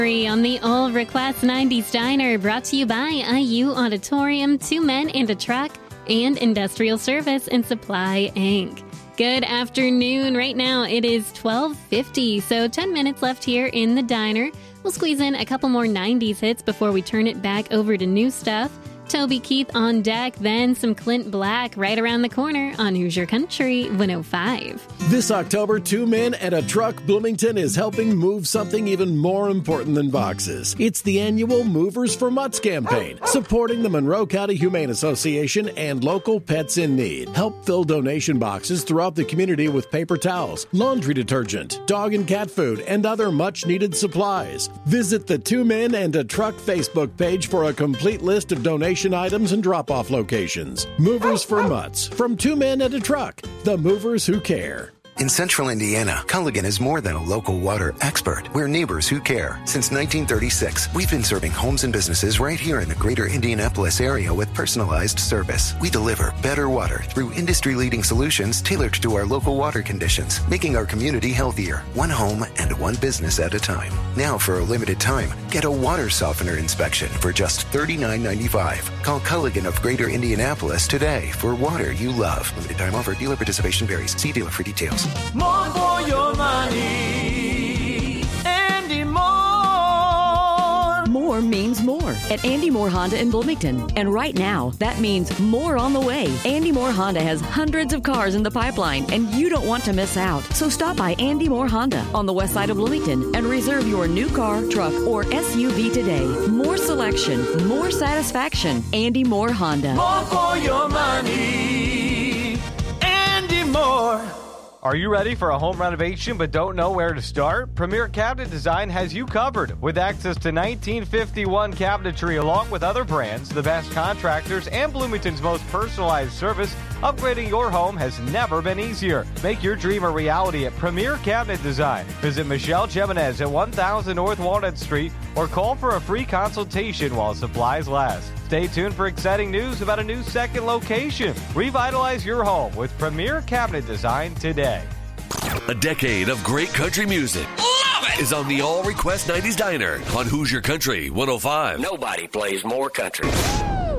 On the All Request 90s Diner, brought to you by IU Auditorium, 2 Men and a Truck, and Industrial Service and Supply, Inc. Good afternoon. Right now it is 12:50, so 10 minutes left here in the diner. We'll squeeze in a couple more 90s hits before we turn it back over to new stuff. Toby Keith on deck, then some Clint Black right around the corner on Hoosier Country 105. This October, 2 Men and a Truck Bloomington is helping move something even more important than boxes. It's the annual Movers for Mutts campaign, supporting the Monroe County Humane Association and local pets in need. Help fill donation boxes throughout the community with paper towels, laundry detergent, dog and cat food, and other much-needed supplies. Visit the 2 Men and a Truck Facebook page for a complete list of donation items and drop-off locations. Movers for Mutts, from 2 Men and a Truck, the movers who care. In central Indiana, Culligan is more than a local water expert. We're neighbors who care. Since 1936, we've been serving homes and businesses right here in the greater Indianapolis area with personalized service. We deliver better water through industry-leading solutions tailored to our local water conditions, making our community healthier, one home and one business at a time. Now, for a limited time, get a water softener inspection for just $39.95. Call Culligan of Greater Indianapolis today for water you love. Limited time offer. Dealer participation varies. See dealer for details. More for your money, Andy Moore. More means more at Andy Moore Honda in Bloomington. And right now, that means more on the way. Andy Moore Honda has hundreds of cars in the pipeline, and you don't want to miss out. So stop by Andy Moore Honda on the west side of Bloomington and reserve your new car, truck, or SUV today. More selection, more satisfaction. Andy Moore Honda. More for your money, Andy Moore. Are you ready for a home renovation but don't know where to start? Premier Cabinet Design has you covered with access to 1951 cabinetry along with other brands, the best contractors, and Bloomington's most personalized service. Upgrading your home has never been easier. Make your dream a reality at Premier Cabinet Design. Visit Michelle Jimenez at 1000 North Walnut Street or call for a free consultation while supplies last. Stay tuned for exciting news about a new second location. Revitalize your home with Premier Cabinet Design today. A decade of great country music. Love it! Is on the All Request 90s Diner on Hoosier Country 105. Nobody plays more country.